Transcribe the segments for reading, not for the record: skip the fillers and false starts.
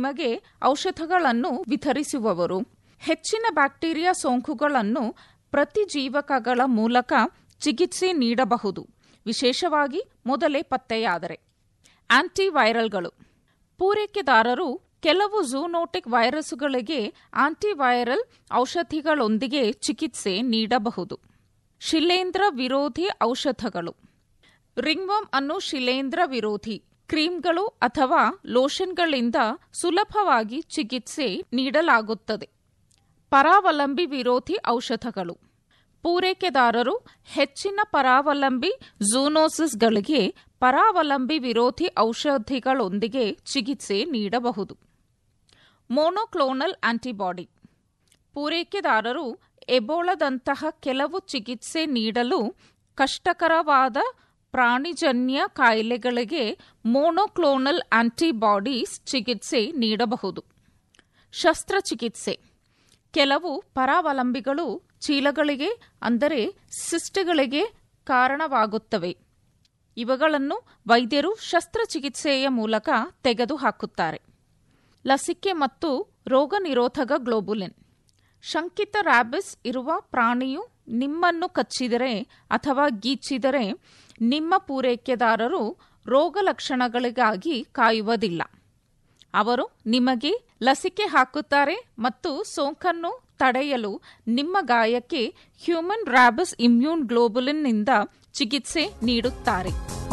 ನಿಮಗೆ ಔಷಧಗಳನ್ನು ವಿತರಿಸುವವರು. ಹೆಚ್ಚಿನ ಬ್ಯಾಕ್ಟೀರಿಯಾ ಸೋಂಕುಗಳನ್ನು ಪ್ರತಿಜೀವಕಗಳ ಮೂಲಕ ಚಿಕಿತ್ಸೆ ನೀಡಬಹುದು, ವಿಶೇಷವಾಗಿ ಮೊದಲೇ ಪತ್ತೆಯಾದರೆ. ಆಂಟಿವೈರಲ್ಗಳು. ಪೂರೈಕೆದಾರರು ಕೆಲವು ಝೂನೋಟಿಕ್ ವೈರಸ್ಗಳಿಗೆ ಆಂಟಿವೈರಲ್ ಔಷಧಿಗಳೊಂದಿಗೆ ಚಿಕಿತ್ಸೆ ನೀಡಬಹುದು. ಶಿಲೇಂಧ್ರ ವಿರೋಧಿ ಔಷಧಗಳು. ರಿಂಗ್ವರ್ಮ್ ಅನ್ನು ಶಿಲೇಂಧ್ರ ವಿರೋಧಿ ಕ್ರೀಮ್ಗಳು ಅಥವಾ ಲೋಷನ್ಗಳಿಂದ ಸುಲಭವಾಗಿ ಚಿಕಿತ್ಸೆ ನೀಡಲಾಗುತ್ತದೆ. ಪರಾವಲಂಬಿ ವಿರೋಧಿ ಔಷಧಗಳು. ಪೂರೈಕೆದಾರರು ಹೆಚ್ಚಿನ ಪರಾವಲಂಬಿ ಝೂನೋಸಿಸ್ಗಳಿಗೆ ಪರಾವಲಂಬಿ ವಿರೋಧಿ ಔಷಧಿಗಳೊಂದಿಗೆ ಚಿಕಿತ್ಸೆ ನೀಡಬಹುದು. Monoclonal antibody. ಪೂರೈಕೆದಾರರು ಎಬೋಲಾದಂತಹ ಕೆಲವು ಚಿಕಿತ್ಸೆ ನೀಡಲು ಕಷ್ಟಕರವಾದ ಪ್ರಾಣಿಜನ್ಯ ಕಾಯಿಲೆಗಳಿಗೆ ಮೊನೊಕ್ಲೋನಲ್ ಆಂಟಿಬಾಡೀಸ್ ಚಿಕಿತ್ಸೆ ನೀಡಬಹುದು. ಶಸ್ತ್ರಚಿಕಿತ್ಸೆ. ಕೆಲವು ಪರಾವಲಂಬಿಗಳು ಚೀಲಗಳಿಗೆ ಅಂದರೆ ಸಿಸ್ಟ್ಗಳಿಗೆ ಕಾರಣವಾಗುತ್ತವೆ. ಇವುಗಳನ್ನು ವೈದ್ಯರು ಶಸ್ತ್ರಚಿಕಿತ್ಸೆಯ ಮೂಲಕ ತೆಗೆದುಹಾಕುತ್ತಾರೆ. ಲಸಿಕೆ ಮತ್ತು ರೋಗ ನಿರೋಧಕ ಗ್ಲೋಬುಲಿನ್. ಶಂಕಿತ ರ್ಯಾಬಿಸ್ ಇರುವ ಪ್ರಾಣಿಯು ನಿಮ್ಮನ್ನು ಕಚ್ಚಿದರೆ ಅಥವಾ ಗೀಚಿದರೆ ನಿಮ್ಮ ಪೂರೈಕೆದಾರರು ರೋಗ ಲಕ್ಷಣಗಳಿಗಾಗಿ ಕಾಯುವುದಿಲ್ಲ. ಅವರು ನಿಮಗೆ ಲಸಿಕೆ ಹಾಕುತ್ತಾರೆ ಮತ್ತು ಸೋಂಕನ್ನು ತಡೆಯಲು ನಿಮ್ಮ ಗಾಯಕ್ಕೆ ಹ್ಯೂಮನ್ ರ್ಯಾಬಿಸ್ ಇಮ್ಯೂನ್ ಗ್ಲೋಬುಲಿನ್ನಿಂದ ಚಿಕಿತ್ಸೆ ನೀಡುತ್ತಾರೆ.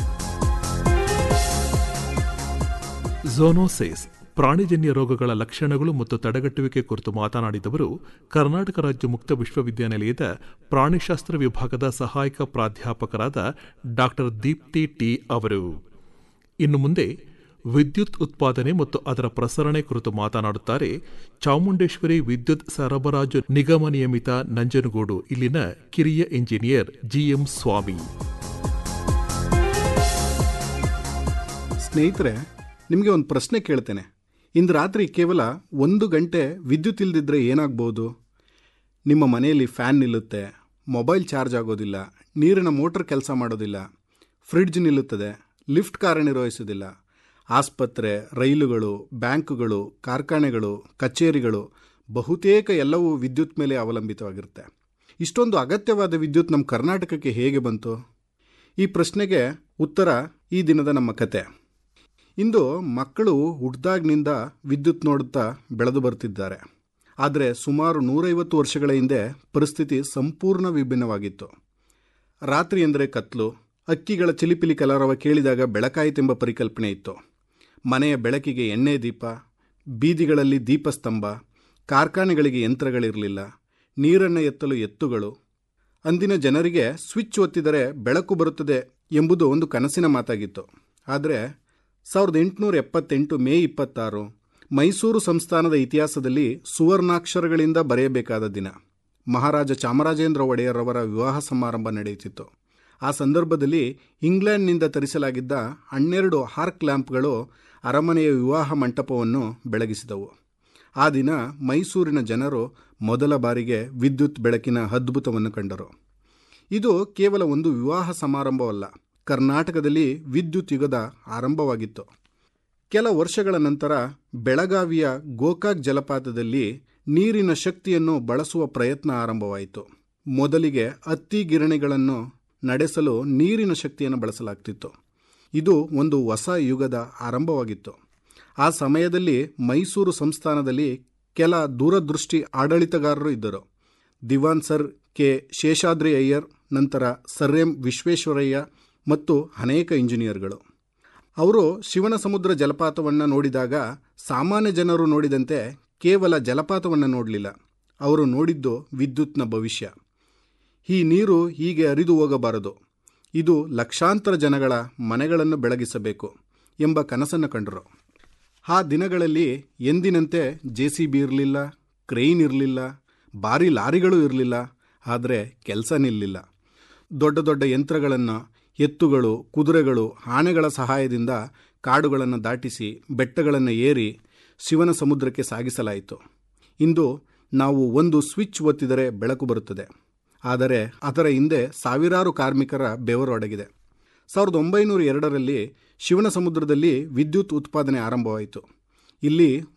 ಝೂನೋಸಿಸ್ ಪ್ರಾಣಿಜನ್ಯ ರೋಗಗಳ ಲಕ್ಷಣಗಳು ಮತ್ತು ತಡೆಗಟ್ಟುವಿಕೆ ಕುರಿತು ಮಾತನಾಡಿದವರು ಕರ್ನಾಟಕ ರಾಜ್ಯ ಮುಕ್ತ ವಿಶ್ವವಿದ್ಯಾನಿಲಯದ ಪ್ರಾಣಿಶಾಸ್ತ್ರ ವಿಭಾಗದ ಸಹಾಯಕ ಪ್ರಾಧ್ಯಾಪಕರಾದ ಡಾ ದೀಪ್ತಿ ಟಿ ಅವರು. ಇನ್ನು ಮುಂದೆ ವಿದ್ಯುತ್ ಉತ್ಪಾದನೆ ಮತ್ತು ಅದರ ಪ್ರಸರಣೆ ಕುರಿತು ಮಾತನಾಡುತ್ತಾರೆ ಚಾಮುಂಡೇಶ್ವರಿ ವಿದ್ಯುತ್ ಸರಬರಾಜು ನಿಗಮ ನಿಯಮಿತ ನಂಜನಗೂಡು ಇಲ್ಲಿನ ಕಿರಿಯ ಇಂಜಿನಿಯರ್ ಜಿಎಂ ಸ್ವಾಮಿ. ಸ್ನೇಹಿತರೆ, ನಿಮಗೆ ಒಂದು ಪ್ರಶ್ನೆ ಕೇಳ್ತೇನೆ. ಇಂದು ರಾತ್ರಿ ಕೇವಲ 1 ಗಂಟೆ ವಿದ್ಯುತ್ ಇಲ್ಲದಿದ್ದರೆ ಏನಾಗ್ಬೋದು? ನಿಮ್ಮ ಮನೆಯಲ್ಲಿ ಫ್ಯಾನ್ ನಿಲ್ಲುತ್ತೆ, ಮೊಬೈಲ್ ಚಾರ್ಜ್ ಆಗೋದಿಲ್ಲ, ನೀರಿನ ಮೋಟರ್ ಕೆಲಸ ಮಾಡೋದಿಲ್ಲ, ಫ್ರಿಡ್ಜ್ ನಿಲ್ಲುತ್ತದೆ, ಲಿಫ್ಟ್ ಕಾರ್ಯನಿರ್ವಹಿಸೋದಿಲ್ಲ. ಆಸ್ಪತ್ರೆ, ರೈಲುಗಳು, ಬ್ಯಾಂಕುಗಳು, ಕಾರ್ಖಾನೆಗಳು, ಕಚೇರಿಗಳು ಬಹುತೇಕ ಎಲ್ಲವೂ ವಿದ್ಯುತ್ ಮೇಲೆ ಅವಲಂಬಿತವಾಗಿರುತ್ತೆ. ಇಷ್ಟೊಂದು ಅಗತ್ಯವಾದ ವಿದ್ಯುತ್ ನಮ್ಮ ಕರ್ನಾಟಕಕ್ಕೆ ಹೇಗೆ ಬಂತು? ಈ ಪ್ರಶ್ನೆಗೆ ಉತ್ತರ ಈ ದಿನದ ನಮ್ಮ ಕತೆ. ಇಂದು ಮಕ್ಕಳು ಹುಟ್ಟಿದಾಗಿನಿಂದ ವಿದ್ಯುತ್ ನೋಡುತ್ತಾ ಬೆಳೆದು ಬರ್ತಿದ್ದಾರೆ. ಆದರೆ ಸುಮಾರು 150 ವರ್ಷಗಳ ಹಿಂದೆ ಪರಿಸ್ಥಿತಿ ಸಂಪೂರ್ಣ ವಿಭಿನ್ನವಾಗಿತ್ತು. ರಾತ್ರಿ ಎಂದರೆ ಕತ್ಲು, ಅಕ್ಕಿಗಳ ಚಿಲಿಪಿಲಿ ಕಲರವ ಕೇಳಿದಾಗ ಬೆಳಕಾಯಿತೆಂಬ ಪರಿಕಲ್ಪನೆ ಇತ್ತು. ಮನೆಯ ಬೆಳಕಿಗೆ ಎಣ್ಣೆ ದೀಪ, ಬೀದಿಗಳಲ್ಲಿ ದೀಪಸ್ತಂಭ, ಕಾರ್ಖಾನೆಗಳಿಗೆ ಯಂತ್ರಗಳಿರಲಿಲ್ಲ, ನೀರನ್ನು ಎತ್ತಲು ಎತ್ತುಗಳು. ಅಂದಿನ ಜನರಿಗೆ ಸ್ವಿಚ್ ಒತ್ತಿದರೆ ಬೆಳಕು ಬರುತ್ತದೆ ಎಂಬುದು ಒಂದು ಕನಸಿನ ಮಾತಾಗಿತ್ತು. ಆದರೆ 1878 ಮೇ 26 ಮೈಸೂರು ಸಂಸ್ಥಾನದ ಇತಿಹಾಸದಲ್ಲಿ ಸುವರ್ಣಾಕ್ಷರಗಳಿಂದ ಬರೆಯಬೇಕಾದ ದಿನ. ಮಹಾರಾಜ ಚಾಮರಾಜೇಂದ್ರ ಒಡೆಯರವರ ವಿವಾಹ ಸಮಾರಂಭ ನಡೆಯುತ್ತಿತ್ತು. ಆ ಸಂದರ್ಭದಲ್ಲಿ ಇಂಗ್ಲೆಂಡ್ನಿಂದ ತರಿಸಲಾಗಿದ್ದ 12 ಆರ್ಕ್ ಲ್ಯಾಂಪ್ಗಳು ಅರಮನೆಯ ವಿವಾಹ ಮಂಟಪವನ್ನು ಬೆಳಗಿಸಿದವು. ಆ ದಿನ ಮೈಸೂರಿನ ಜನರು ಮೊದಲ ಬಾರಿಗೆ ವಿದ್ಯುತ್ ಬೆಳಕಿನ ಅದ್ಭುತವನ್ನು ಕಂಡರು. ಇದು ಕೇವಲ ಒಂದು ವಿವಾಹ ಸಮಾರಂಭವಲ್ಲ, ಕರ್ನಾಟಕದಲ್ಲಿ ವಿದ್ಯುತ್ ಯುಗದ ಆರಂಭವಾಗಿತ್ತು. ಕೆಲ ವರ್ಷಗಳ ನಂತರ ಬೆಳಗಾವಿಯ ಗೋಕಾಕ್ ಜಲಪಾತದಲ್ಲಿ ನೀರಿನ ಶಕ್ತಿಯನ್ನು ಬಳಸುವ ಪ್ರಯತ್ನ ಆರಂಭವಾಯಿತು. ಮೊದಲಿಗೆ ಹತ್ತಿ ಗಿರಣಿಗಳನ್ನು ನಡೆಸಲು ನೀರಿನ ಶಕ್ತಿಯನ್ನು ಬಳಸಲಾಗ್ತಿತ್ತು. ಇದು ಒಂದು ಹೊಸ ಯುಗದ ಆರಂಭವಾಗಿತ್ತು. ಆ ಸಮಯದಲ್ಲಿ ಮೈಸೂರು ಸಂಸ್ಥಾನದಲ್ಲಿ ಕೆಲ ದೂರದೃಷ್ಟಿ ಆಡಳಿತಗಾರರು ಇದ್ದರು. ದಿವಾನ್ ಸರ್ ಕೆ ಶೇಷಾದ್ರಿ ಅಯ್ಯರ್, ನಂತರ ಸರ್ ಎಂ ವಿಶ್ವೇಶ್ವರಯ್ಯ ಮತ್ತು ಅನೇಕ ಇಂಜಿನಿಯರ್ಗಳು. ಅವರು ಶಿವನ ಸಮುದ್ರ ಜಲಪಾತವನ್ನು ನೋಡಿದಾಗ ಸಾಮಾನ್ಯ ಜನರು ನೋಡಿದಂತೆ ಕೇವಲ ಜಲಪಾತವನ್ನು ನೋಡಲಿಲ್ಲ. ಅವರು ನೋಡಿದ್ದು ವಿದ್ಯುತ್ನ ಭವಿಷ್ಯ. ಈ ನೀರು ಹೀಗೆ ಹರಿದು ಹೋಗಬಾರದು, ಇದು ಲಕ್ಷಾಂತರ ಜನಗಳ ಮನೆಗಳನ್ನು ಬೆಳಗಿಸಬೇಕು ಎಂಬ ಕನಸನ್ನು ಕಂಡರು. ಆ ದಿನಗಳಲ್ಲಿ ಎಂದಿನಂತೆ JCB ಇರಲಿಲ್ಲ, ಕ್ರೇನ್ ಇರಲಿಲ್ಲ, ಭಾರೀ ಲಾರಿಗಳು ಇರಲಿಲ್ಲ. ಆದರೆ ಕೆಲಸ ನಿಲ್ಲಿಲ್ಲ. ದೊಡ್ಡ ದೊಡ್ಡ ಯಂತ್ರಗಳನ್ನು ಎತ್ತುಗಳು, ಕುದುರೆಗಳು, ಆನೆಗಳ ಸಹಾಯದಿಂದ ಕಾಡುಗಳನ್ನು ದಾಟಿಸಿ ಬೆಟ್ಟಗಳನ್ನು ಏರಿ ಶಿವನ ಸಮುದ್ರಕ್ಕೆ ಸಾಗಿಸಲಾಯಿತು. ಇಂದು ನಾವು ಒಂದು ಸ್ವಿಚ್ ಒತ್ತಿದರೆ ಬೆಳಕು ಬರುತ್ತದೆ. ಆದರೆ ಅದರ ಹಿಂದೆ ಸಾವಿರಾರು ಕಾರ್ಮಿಕರ ಬೆವರು ಅಡಗಿದೆ. 1902ರಲ್ಲಿ ಶಿವನ ಸಮುದ್ರದಲ್ಲಿ ವಿದ್ಯುತ್ ಉತ್ಪಾದನೆ ಆರಂಭವಾಯಿತು. ಇಲ್ಲಿ